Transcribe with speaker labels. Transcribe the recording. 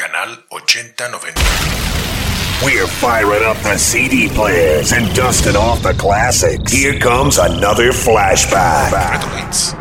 Speaker 1: canal 8090.
Speaker 2: We're firing up the CD players and dusting off the classics. Here comes another flashback.
Speaker 1: Retro Hits.